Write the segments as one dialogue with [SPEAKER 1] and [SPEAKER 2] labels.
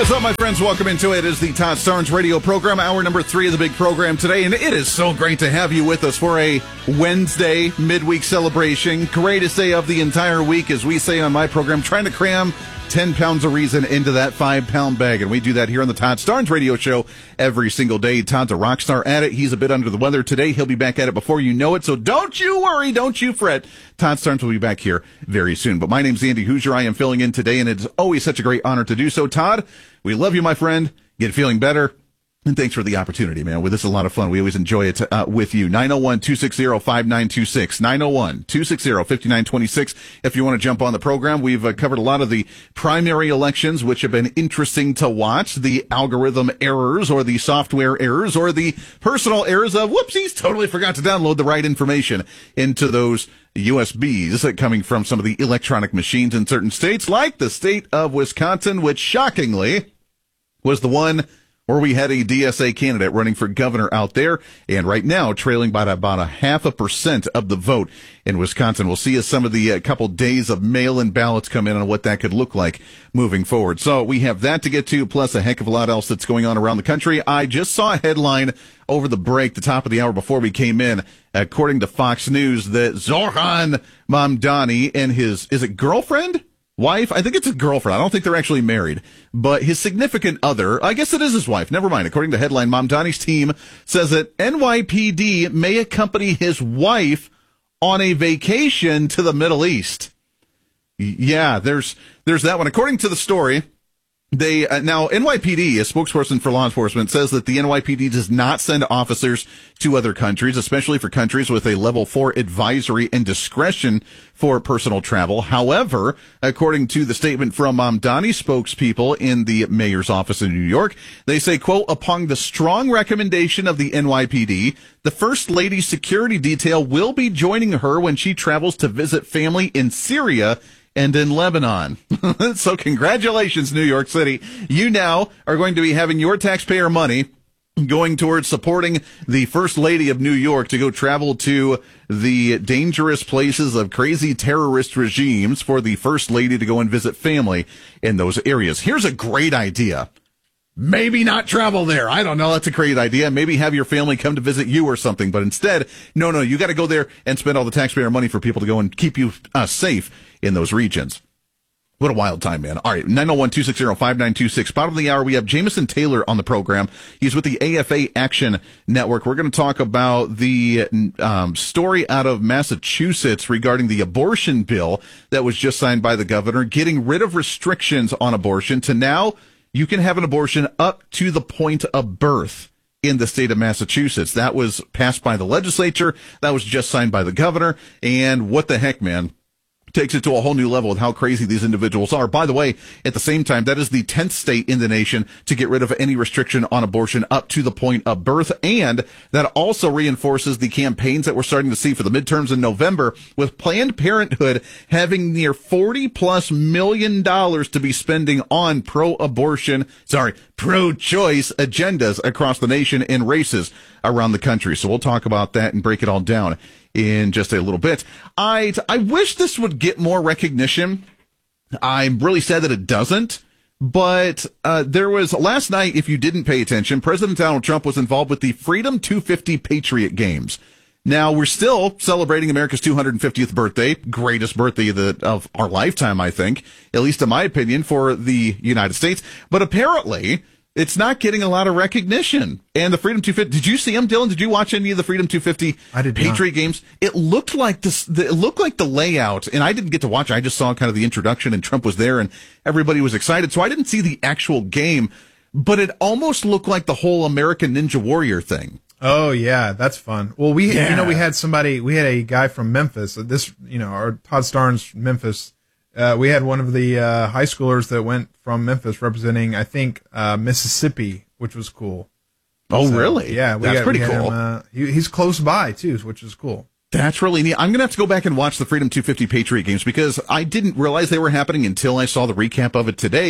[SPEAKER 1] What's up, my friends? Welcome into it. It is the Todd Starnes radio program, hour number 3 of the big program today, and it is so great to have you with us for a Wednesday midweek celebration. Greatest day of the entire week, as we say on my program, trying to cram 10 pounds of reason into that 5-pound bag, and we do that here on the Todd Starnes radio show every single day. Todd's a rock star at it. He's a bit under the weather today. He'll be back at it before you know it, so don't you worry, don't you fret. Todd Starnes will be back here very soon. But my name's Andy Hoosier. I am filling in today, and it's always such a great honor to do so. Todd, we love you, my friend. Get feeling better. And thanks for the opportunity, man. Well, this is a lot of fun. We always enjoy it with you. 901-260-5926. 901-260-5926. If you want to jump on the program, we've covered a lot of the primary elections, which have been interesting to watch. The algorithm errors or the software errors or the personal errors of, whoopsies, totally forgot to download the right information into those USBs coming from some of the electronic machines in certain states, like the state of Wisconsin, which shockingly was the one where we had a DSA candidate running for governor out there, and right now trailing by about 0.5% of the vote in Wisconsin. We'll see as some of the couple days of mail-in ballots come in on what that could look like moving forward. So we have that to get to, plus a heck of a lot else that's going on around the country. I just saw a headline over the break, the top of the hour before we came in, according to Fox News, that Zohran Mamdani and his, is it girlfriend? Wife? I think it's a girlfriend. I don't think they're actually married. But his significant other, I guess it is his wife. Never mind. According to headline, Mamdani's team says that NYPD may accompany his wife on a vacation to the Middle East. Yeah, there's that one. According to the story, they now NYPD, a spokesperson for law enforcement, says that the NYPD does not send officers to other countries, especially for countries with a level 4 advisory and discretion for personal travel. However, according to the statement from Mamdani spokespeople in the mayor's office in New York, they say, quote, upon the strong recommendation of the NYPD, the First Lady's security detail will be joining her when she travels to visit family in Syria and in Lebanon. So congratulations, New York City. You now are going to be having your taxpayer money going towards supporting the First Lady of New York to go travel to the dangerous places of crazy terrorist regimes for the First Lady to go and visit family in those areas. Here's a great idea. Maybe not travel there. I don't know. That's a great idea. Maybe have your family come to visit you or something. But instead, no, you got to go there and spend all the taxpayer money for people to go and keep you safe in those regions. What a wild time, man. All right, 901-260-5926. Bottom of the hour, we have Jameson Taylor on the program. He's with the AFA Action Network. We're going to talk about the story out of Massachusetts regarding the abortion bill that was just signed by the governor, getting rid of restrictions on abortion to now you can have an abortion up to the point of birth in the state of Massachusetts. That was passed by the legislature. That was just signed by the governor. And what the heck, man? Takes it to a whole new level with how crazy these individuals are. By the way, at the same time, that is the 10th state in the nation to get rid of any restriction on abortion up to the point of birth. And that also reinforces the campaigns that we're starting to see for the midterms in November, with Planned Parenthood having near $40+ million to be spending on pro-choice agendas across the nation in races around the country. So we'll talk about that and break it all down in just a little bit. I wish this would get more recognition. I'm really sad that it doesn't. But there was last night, if you didn't pay attention, President Donald Trump was involved with the Freedom 250 Patriot Games. Now, we're still celebrating America's 250th birthday, greatest birthday of our lifetime, I think, at least in my opinion, for the United States. But apparently, it's not getting a lot of recognition. And the Freedom 250, did you see them, Dylan? Did you watch any of the Freedom 250 Patriot Games? It looked like it looked like the layout, and I didn't get to watch it. I just saw kind of the introduction, and Trump was there, and everybody was excited. So I didn't see the actual game, but it almost looked like the whole American Ninja Warrior thing.
[SPEAKER 2] Oh yeah, that's fun. Well, we had a guy from Memphis. Our Todd Starnes Memphis. We had one of the high schoolers that went from Memphis representing, I think, Mississippi, which was cool.
[SPEAKER 1] Oh, so, really?
[SPEAKER 2] Yeah,
[SPEAKER 1] that's pretty cool.
[SPEAKER 2] He's close by too, which is cool.
[SPEAKER 1] That's really neat. I'm going to have to go back and watch the Freedom 250 Patriot Games because I didn't realize they were happening until I saw the recap of it today.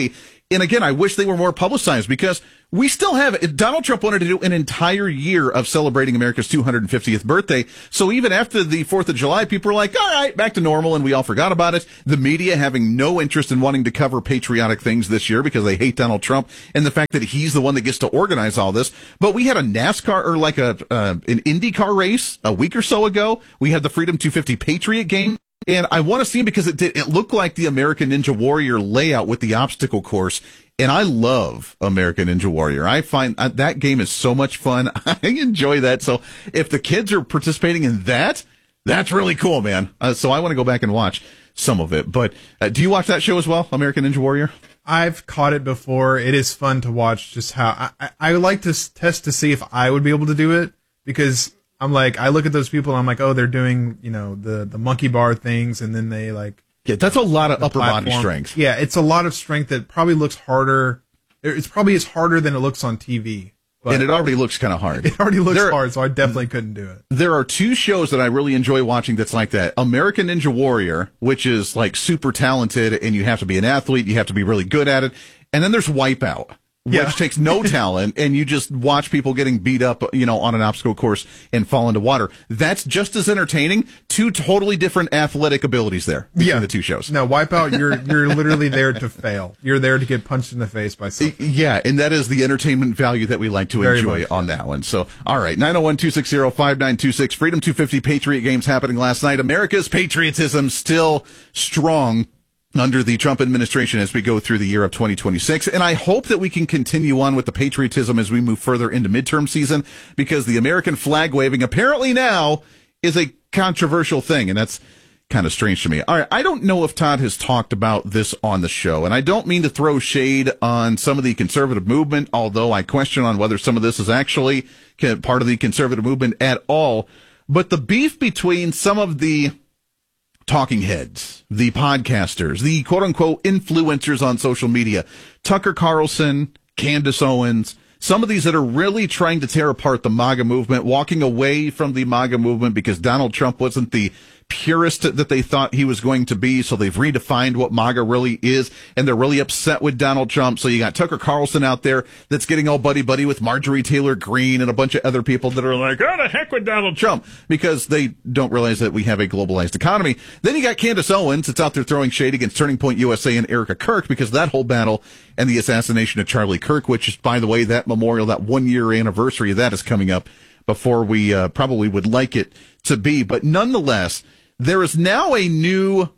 [SPEAKER 1] And again, I wish they were more publicized because we still have, Donald Trump wanted to do an entire year of celebrating America's 250th birthday. So even after the 4th of July, people were like, all right, back to normal. And we all forgot about it. The media having no interest in wanting to cover patriotic things this year because they hate Donald Trump and the fact that he's the one that gets to organize all this. But we had a NASCAR or like an IndyCar race a week or so ago. We had the Freedom 250 Patriot game. And I want to see him because it looked like the American Ninja Warrior layout with the obstacle course. And I love American Ninja Warrior. I find that game is so much fun. I enjoy that. So if the kids are participating in that, that's really cool, man. So I want to go back and watch some of it. But do you watch that show as well, American Ninja Warrior?
[SPEAKER 2] I've caught it before. It is fun to watch just how I like to test to see if I would be able to do it because I'm like, I look at those people and I'm like, oh, they're doing, the monkey bar things. And then they like,
[SPEAKER 1] yeah, that's a lot of upper body strength.
[SPEAKER 2] Yeah. It's a lot of strength that probably looks harder. It's probably is harder than it looks on TV.
[SPEAKER 1] And it already looks kind of hard.
[SPEAKER 2] It already looks hard. So I definitely couldn't do it.
[SPEAKER 1] There are two shows that I really enjoy watching that's like that. American Ninja Warrior, which is like super talented and you have to be an athlete. You have to be really good at it. And then there's Wipeout, which takes no talent, and you just watch people getting beat up, on an obstacle course and fall into water. That's just as entertaining. Two totally different athletic abilities there between the two shows.
[SPEAKER 2] No, Wipeout, you're literally there to fail. You're there to get punched in the face by something.
[SPEAKER 1] Yeah, and that is the entertainment value that we like to enjoy on that one. So, all right, 901-260-5926, Freedom 250 Patriot Games happening last night. America's patriotism still strong under the Trump administration as we go through the year of 2026. And I hope that we can continue on with the patriotism as we move further into midterm season, because the American flag waving apparently now is a controversial thing. And that's kind of strange to me. All right. I don't know if Todd has talked about this on the show, and I don't mean to throw shade on some of the conservative movement, although I question on whether some of this is actually part of the conservative movement at all. But the beef between some of the talking heads, the podcasters, the quote-unquote influencers on social media, Tucker Carlson, Candace Owens, some of these that are really trying to tear apart the MAGA movement, walking away from the MAGA movement because Donald Trump wasn't the purist that they thought he was going to be, so they've redefined what MAGA really is, and they're really upset with Donald Trump. So you got Tucker Carlson out there that's getting all buddy-buddy with Marjorie Taylor Greene and a bunch of other people that are like, oh, the heck with Donald Trump, because they don't realize that we have a globalized economy. Then you got Candace Owens that's out there throwing shade against Turning Point USA and Erica Kirk, because that whole battle and the assassination of Charlie Kirk, which is, by the way, that memorial, that 1 year anniversary of that is coming up before we probably would like it to be. But nonetheless, there is now a new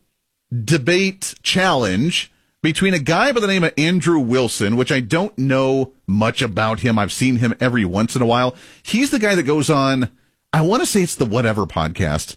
[SPEAKER 1] debate challenge between a guy by the name of Andrew Wilson, which I don't know much about him. I've seen him every once in a while. He's the guy that goes on, I want to say it's the Whatever podcast,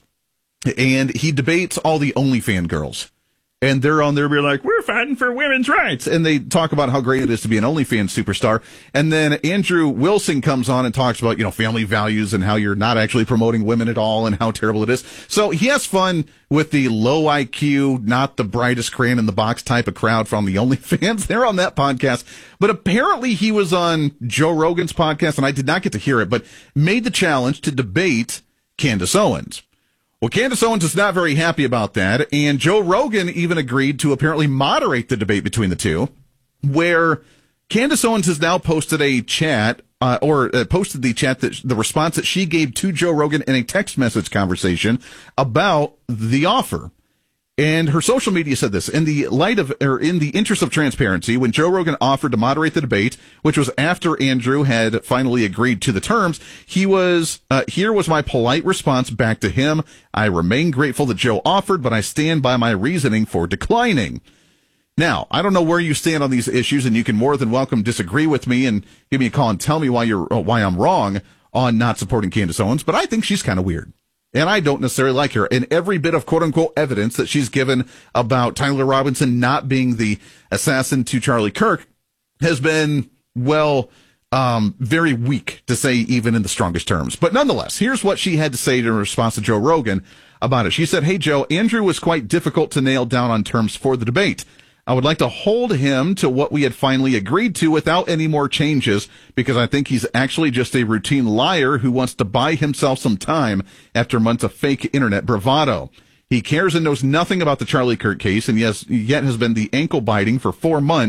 [SPEAKER 1] and he debates all the OnlyFans girls. And they're on there being like, we're fighting for women's rights. And they talk about how great it is to be an OnlyFans superstar. And then Andrew Wilson comes on and talks about, family values and how you're not actually promoting women at all and how terrible it is. So he has fun with the low IQ, not the brightest crayon in the box type of crowd from the OnlyFans. They're on that podcast. But apparently he was on Joe Rogan's podcast, and I did not get to hear it, but made the challenge to debate Candace Owens. Well, Candace Owens is not very happy about that, and Joe Rogan even agreed to apparently moderate the debate between the two, where Candace Owens has now posted a chat, posted the chat, the response that she gave to Joe Rogan in a text message conversation about the offer. And her social media said this: in the interest of transparency, when Joe Rogan offered to moderate the debate, which was after Andrew had finally agreed to the terms, here was my polite response back to him. I remain grateful that Joe offered, but I stand by my reasoning for declining. Now, I don't know where you stand on these issues, and you can more than welcome disagree with me and give me a call and tell me why I'm wrong on not supporting Candace Owens, but I think she's kind of weird. And I don't necessarily like her. And every bit of quote-unquote evidence that she's given about Tyler Robinson not being the assassin to Charlie Kirk has been, very weak, to say even in the strongest terms. But nonetheless, here's what she had to say in response to Joe Rogan about it. She said, "Hey, Joe, Andrew was quite difficult to nail down on terms for the debate. I would like to hold him to what we had finally agreed to without any more changes, because I think he's actually just a routine liar who wants to buy himself some time after months of fake internet bravado. He cares and knows nothing about the Charlie Kirk case, and yet has been the ankle biting for 4 months.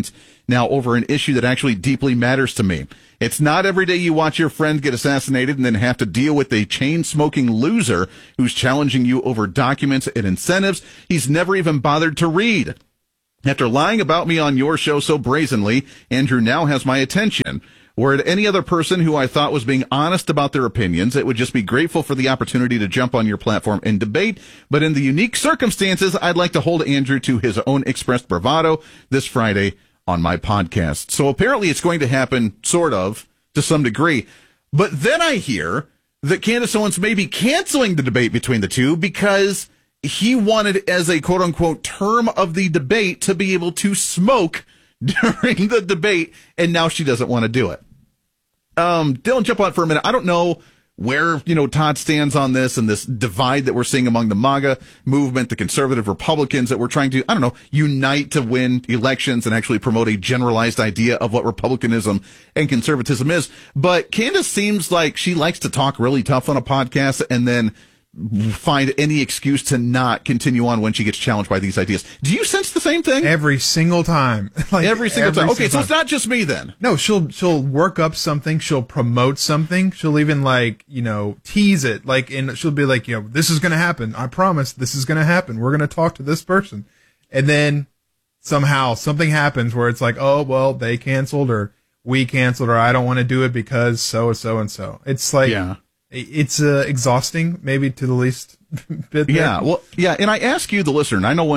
[SPEAKER 1] now over an issue that actually deeply matters to me. It's not every day you watch your friend get assassinated and then have to deal with a chain-smoking loser who's challenging you over documents and incentives he's never even bothered to read. After lying about me on your show so brazenly, Andrew now has my attention. Were it any other person who I thought was being honest about their opinions, it would just be grateful for the opportunity to jump on your platform and debate. But in the unique circumstances, I'd like to hold Andrew to his own expressed bravado this Friday on my podcast. So apparently it's going to happen, sort of, to some degree. But then I hear that Candace Owens may be canceling the debate between the two because he wanted, as a quote-unquote term of the debate, to be able to smoke during the debate, and now she doesn't want to do it. Dylan, jump on for a minute. I don't know where, Todd stands on this and this divide that we're seeing among the MAGA movement, the conservative Republicans that we're trying to, unite to win elections and actually promote a generalized idea of what Republicanism and conservatism is. But Candace seems like she likes to talk really tough on a podcast and then find any excuse to not continue on when she gets challenged by these ideas. Do you sense the same thing?
[SPEAKER 2] Every single time.
[SPEAKER 1] Every single time. Okay, so it's not just me then.
[SPEAKER 2] No, she'll work up something, she'll promote something, she'll even tease it, and she'll be like, this is gonna happen. I promise this is gonna happen. We're gonna talk to this person. And then somehow something happens where it's like, oh well, they canceled or we canceled or I don't want to do it because so and so. It's like, yeah. It's exhausting, maybe to the least bit.
[SPEAKER 1] Yeah, well, yeah, and I ask you, the listener,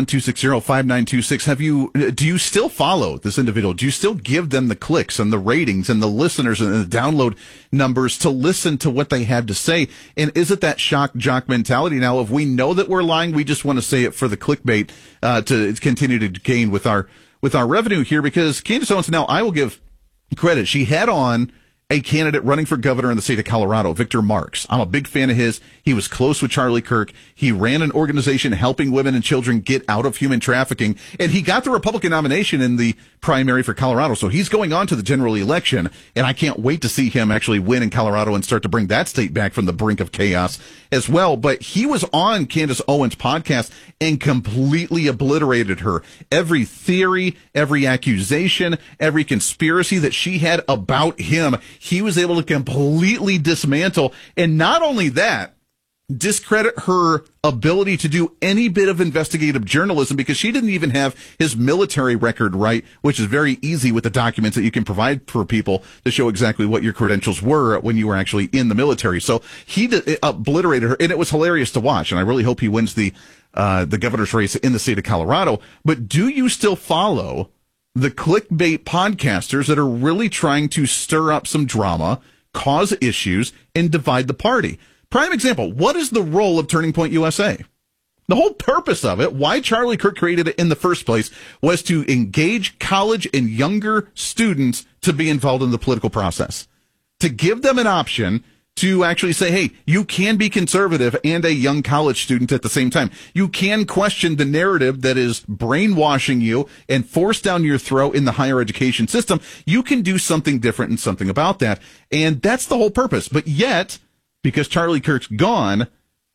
[SPEAKER 1] 901-260-5926, do you still follow this individual? Do you still give them the clicks and the ratings and the listeners and the download numbers to listen to what they had to say? And is it that shock jock mentality now? If we know that we're lying, we just want to say it for the clickbait to continue to gain with our revenue here? Because Candace Owens, now I will give credit, she had on a candidate running for governor in the state of Colorado, Victor Marx. I'm a big fan of his. He was close with Charlie Kirk. He ran an organization helping women and children get out of human trafficking, and he got the Republican nomination in the primary for Colorado. So he's going on to the general election, and I can't wait to see him actually win in Colorado and start to bring that state back from the brink of chaos as well. But he was on Candace Owens' podcast and completely obliterated her. Every theory, every accusation, every conspiracy that she had about him, he was able to completely dismantle. And not only that, discredit her ability to do any bit of investigative journalism, because she didn't even have his military record right, which is very easy with the documents that you can provide for people to show exactly what your credentials were when you were actually in the military. So he obliterated her, and it was hilarious to watch. And I really hope he wins the governor's race in the state of Colorado. But do you still follow the clickbait podcasters that are really trying to stir up some drama, cause issues, and divide the party? Prime example, what is the role of Turning Point USA? The whole purpose of it, why Charlie Kirk created it in the first place, was to engage college and younger students to be involved in the political process. To give them an option to actually say, hey, you can be conservative and a young college student at the same time. You can question the narrative that is brainwashing you and forced down your throat in the higher education system. You can do something different and something about that. And that's the whole purpose. But yet, because Charlie Kirk's gone,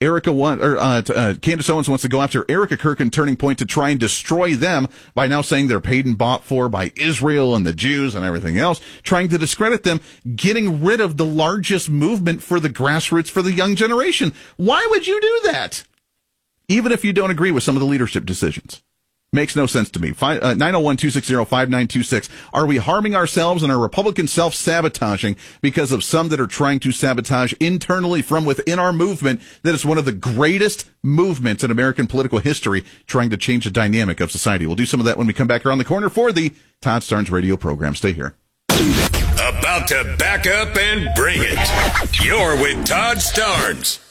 [SPEAKER 1] Candace Owens wants to go after Erica Kirk and Turning Point to try and destroy them by now saying they're paid and bought for by Israel and the Jews and everything else, trying to discredit them, getting rid of the largest movement for the grassroots for the young generation. Why would you do that? Even if you don't agree with some of the leadership decisions. Makes no sense to me. 901-260-5926. Are we harming ourselves and are Republicans self-sabotaging because of some that are trying to sabotage internally from within our movement that is one of the greatest movements in American political history, trying to change the dynamic of society? We'll do some of that when we come back around the corner for the Todd Starnes radio program. Stay here.
[SPEAKER 3] About to back up and bring it. You're with Todd Starnes.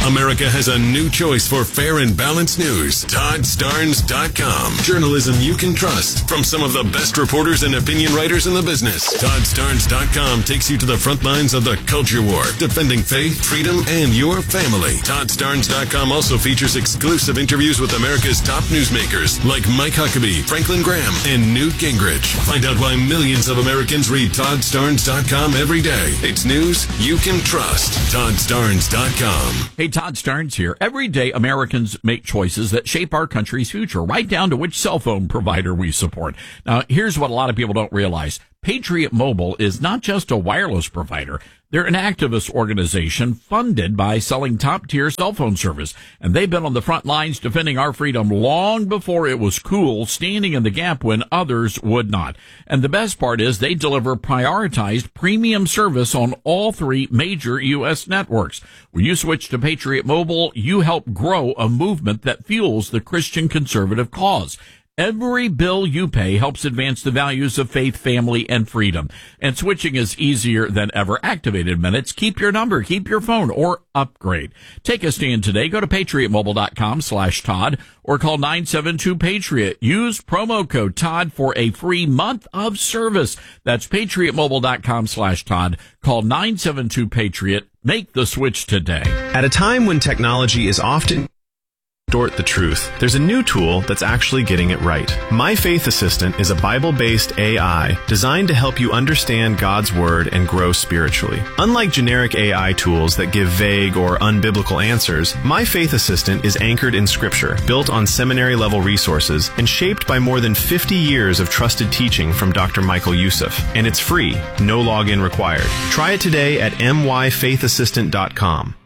[SPEAKER 3] America has a new choice for fair and balanced news. ToddStarnes.com. Journalism you can trust from some of the best reporters and opinion writers in the business. ToddStarnes.com takes you to the front lines of the culture war, defending faith, freedom, and your family. ToddStarnes.com also features exclusive interviews with America's top newsmakers like Mike Huckabee, Franklin Graham, and Newt Gingrich. Find out why millions of Americans read ToddStarnes.com every day. It's news you can trust. ToddStarnes.com.
[SPEAKER 4] Hey, Todd Starnes here. Every day, Americans make choices that shape our country's future, right down to which cell phone provider we support. Now, here's what a lot of people don't realize. Patriot Mobile is not just a wireless provider. They're an activist organization funded by selling top-tier cell phone service. And they've been on the front lines defending our freedom long before it was cool, standing in the gap when others would not. And the best part is they deliver prioritized premium service on all three major U.S. networks. When you switch to Patriot Mobile, you help grow a movement that fuels the Christian conservative cause. Every bill you pay helps advance the values of faith, family, and freedom. And switching is easier than ever. Activated minutes. Keep your number, keep your phone, or upgrade. Take a stand today. Go to patriotmobile.com/Todd or call 972-PATRIOT. Use promo code Todd for a free month of service. That's patriotmobile.com/Todd. Call 972-PATRIOT. Make the switch today.
[SPEAKER 5] At a time when technology is often distort the truth, there's a new tool that's actually getting it right. My Faith Assistant is a Bible-based AI designed to help you understand God's Word and grow spiritually. Unlike generic AI tools that give vague or unbiblical answers, My Faith Assistant is anchored in Scripture, built on seminary-level resources, and shaped by more than 50 years of trusted teaching from Dr. Michael Youssef. And it's free, no login required. Try it today at myfaithassistant.com.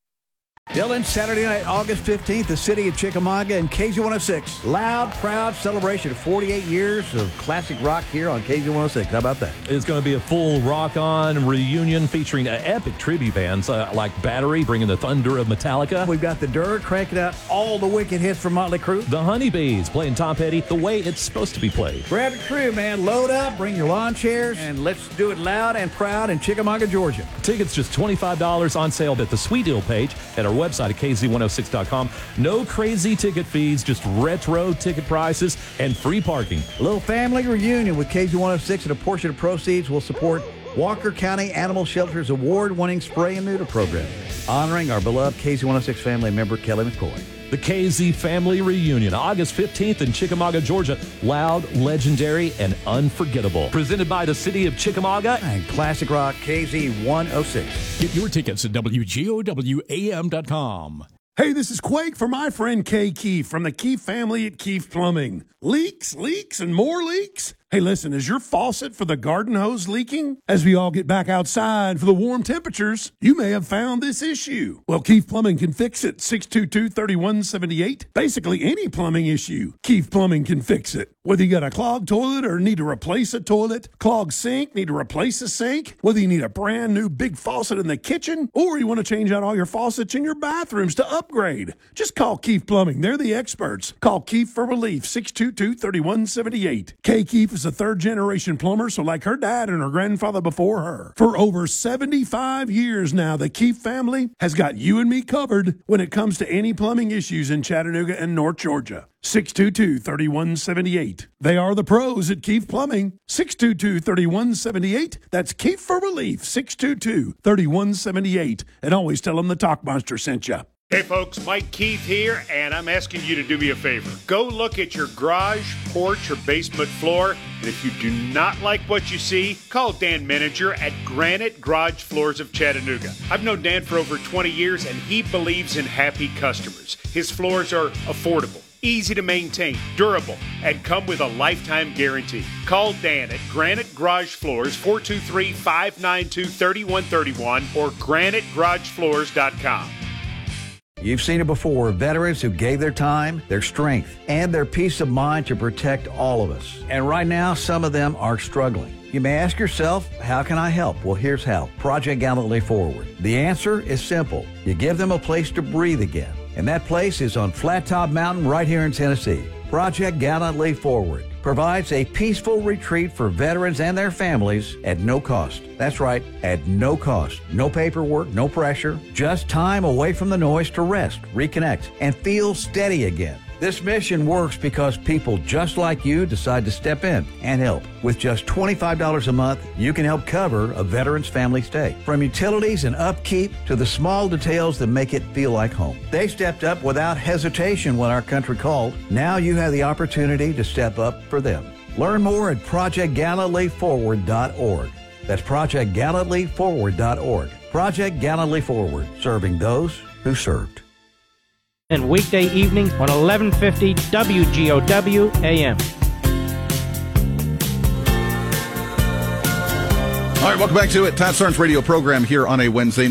[SPEAKER 6] Dylan, Saturday night, August 15th, the city of Chickamauga and KZ106. Loud, proud celebration of 48 years of classic rock here on KZ106. How about that?
[SPEAKER 7] It's going to be a full rock-on reunion featuring epic tribute bands like Battery, bringing the thunder of Metallica.
[SPEAKER 6] We've got the Dirt cranking out all the wicked hits from Motley Crue.
[SPEAKER 7] The Honeybees playing Tom Petty the way it's supposed to be played.
[SPEAKER 6] Grab your crew, man. Load up, bring your lawn chairs, and let's do it loud and proud in Chickamauga, Georgia.
[SPEAKER 7] Tickets just $25 on sale at the Sweet Deal page at our website at KZ106.com. No crazy ticket fees, just retro ticket prices and free parking.
[SPEAKER 6] A little family reunion with KZ106, and a portion of proceeds will support Walker County Animal Shelter's award-winning spray and neuter program, honoring our beloved KZ106 family member, Kelly McCoy.
[SPEAKER 7] The KZ Family Reunion, August 15th in Chickamauga, Georgia. Loud, legendary, and unforgettable. Presented by the city of Chickamauga
[SPEAKER 6] and Classic Rock KZ106.
[SPEAKER 8] Get your tickets at WGOWAM.com.
[SPEAKER 9] Hey, this is Quake for my friend Kay Keefe from the Keefe family at Keefe Plumbing. Leaks, and more leaks? Hey, listen, is your faucet for the garden hose leaking? As we all get back outside for the warm temperatures, you may have found this issue. Well, Keefe Plumbing can fix it. 622-3178. Basically, any plumbing issue, Keefe Plumbing can fix it. Whether you got a clogged toilet or need to replace a toilet, clogged sink, need to replace a sink, whether you need a brand new big faucet in the kitchen, or you want to change out all your faucets in your bathrooms to upgrade, just call Keefe Plumbing. They're the experts. Call Keefe for relief. 622-3178. Kay Keefe is a third-generation plumber, so like her dad and her grandfather before her. For over 75 years now, the Keefe family has got you and me covered when it comes to any plumbing issues in Chattanooga and North Georgia. 622-3178. They are the pros at Keefe Plumbing. 622-3178. That's Keefe for relief. 622-3178. And always tell them the Talk Monster sent you.
[SPEAKER 10] Hey folks, Mike Keith here, and I'm asking you to do me a favor. Go look at your garage, porch, or basement floor, and if you do not like what you see, call Dan Menninger at Granite Garage Floors of Chattanooga. I've known Dan for over 20 years, and he believes in happy customers. His floors are affordable, easy to maintain, durable, and come with a lifetime guarantee. Call Dan at Granite Garage Floors, 423-592-3131 or granitegaragefloors.com.
[SPEAKER 6] You've seen it before, veterans who gave their time, their strength, and their peace of mind to protect all of us. And right now, some of them are struggling. You may ask yourself, how can I help? Well, here's how. Project Gallantly Forward. The answer is simple. You give them a place to breathe again. And that place is on Flat Top Mountain right here in Tennessee. Project Gallantly Forward provides a peaceful retreat for veterans and their families at no cost. That's right, at no cost. No paperwork, no pressure, just time away from the noise to rest, reconnect, and feel steady again. This mission works because people just like you decide to step in and help. With just $25 a month, you can help cover a veteran's family stay. From utilities and upkeep to the small details that make it feel like home. They stepped up without hesitation when our country called. Now you have the opportunity to step up for them. Learn more at ProjectGallantlyForward.org. That's ProjectGallantlyForward.org. Project Gallantly Forward, serving those who served.
[SPEAKER 8] And weekday evenings on 1150 WGOW AM.
[SPEAKER 1] All right, welcome back to it. Todd Starnes radio program here on a Wednesday,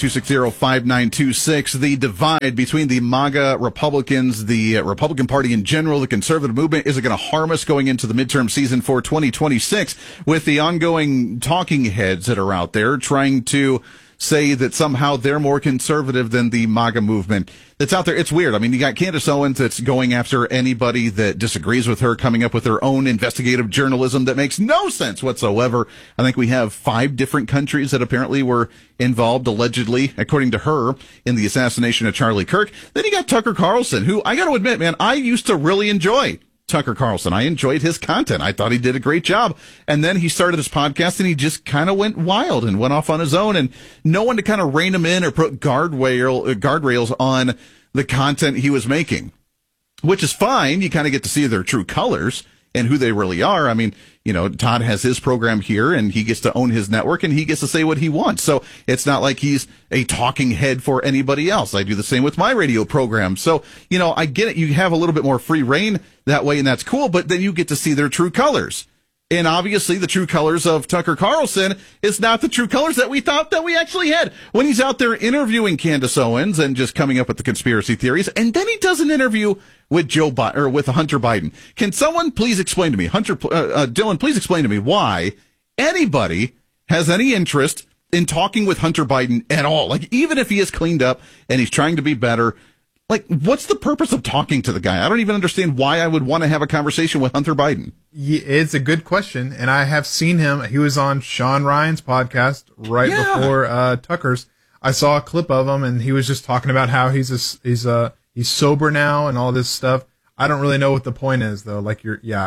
[SPEAKER 1] 901-260-5926. The divide between the MAGA Republicans, the Republican Party in general, the conservative movement, is it going to harm us going into the midterm season for 2026 with the ongoing talking heads that are out there trying to say that somehow they're more conservative than the MAGA movement that's out there. It's weird. I mean, you got Candace Owens that's going after anybody that disagrees with her, coming up with her own investigative journalism that makes no sense whatsoever. I think we have 5 different countries that apparently were involved, allegedly, according to her, in the assassination of Charlie Kirk. Then you got Tucker Carlson, who I got to admit, man, I used to really enjoy Tucker Carlson. I enjoyed his content. I thought he did a great job. And then he started his podcast and he just kind of went wild and went off on his own, and no one to kind of rein him in or put guardrails on the content he was making, which is fine. You kind of get to see their true colors and who they really are. I mean, you know, Todd has his program here and he gets to own his network and he gets to say what he wants. So it's not like he's a talking head for anybody else. I do the same with my radio program. So, you know, I get it. You have a little bit more free reign that way, and that's cool, but then you get to see their true colors. And obviously the true colors of Tucker Carlson is not the true colors that we thought that we actually had when he's out there interviewing Candace Owens and just coming up with the conspiracy theories. And then he does an interview with with Hunter Biden. Can someone please explain to me, Dylan, please explain to me why anybody has any interest in talking with Hunter Biden at all? Like, even if he is cleaned up and he's trying to be better, like, what's the purpose of talking to the guy? I don't even understand why I would want to have a conversation with Hunter Biden.
[SPEAKER 2] Yeah, it's a good question, and I have seen him. He was on Sean Ryan's podcast before Tucker's. I saw a clip of him, and he was just talking about how he's sober now and all this stuff. I don't really know what the point is, though. Like,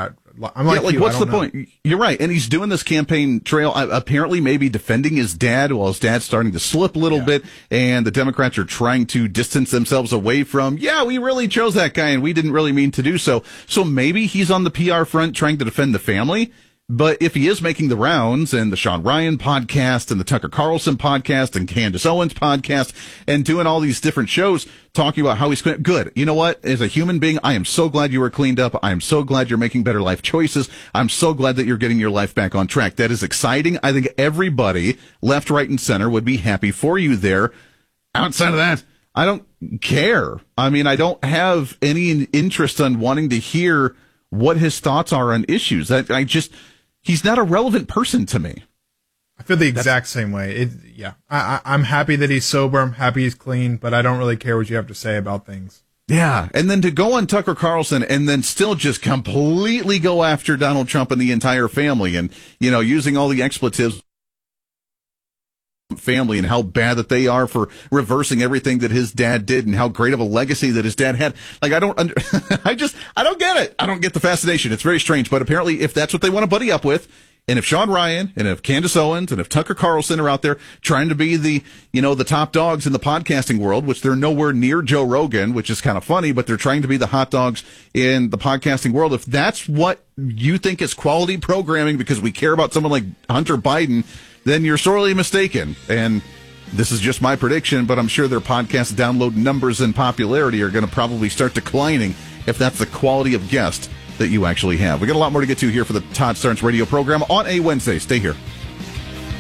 [SPEAKER 2] I'm like,
[SPEAKER 1] what's the point? You're right. And he's doing this campaign trail, apparently maybe defending his dad while his dad's starting to slip a little bit. And the Democrats are trying to distance themselves away from, we really chose that guy and we didn't really mean to do so. So maybe he's on the PR front trying to defend the family. But if he is making the rounds and the Sean Ryan podcast and the Tucker Carlson podcast and Candace Owens podcast and doing all these different shows talking about how he's good. You know what? As a human being, I am so glad you were cleaned up. I am so glad you're making better life choices. I'm so glad that you're getting your life back on track. That is exciting. I think everybody, left, right, and center, would be happy for you there. Outside of that, I don't care. I mean, I don't have any interest in wanting to hear what his thoughts are on issues. He's not a relevant person to me.
[SPEAKER 2] I feel the exact same way. I'm happy that he's sober. I'm happy he's clean, but I don't really care what you have to say about things.
[SPEAKER 1] Yeah. And then to go on Tucker Carlson and then still just completely go after Donald Trump and the entire family and, using all the expletives family and how bad that they are for reversing everything that his dad did and how great of a legacy that his dad had. Like, I don't get it. I don't get the fascination. It's very strange. But apparently if that's what they want to buddy up with, and if Sean Ryan and if Candace Owens and if Tucker Carlson are out there trying to be the top dogs in the podcasting world, which they're nowhere near Joe Rogan, which is kind of funny, but they're trying to be the hot dogs in the podcasting world. If that's what you think is quality programming because we care about someone like Hunter Biden, then you're sorely mistaken. And this is just my prediction, but I'm sure their podcast download numbers and popularity are going to probably start declining if that's the quality of guest that you actually have. We got a lot more to get to here for the Todd Starnes radio program on a Wednesday. Stay here.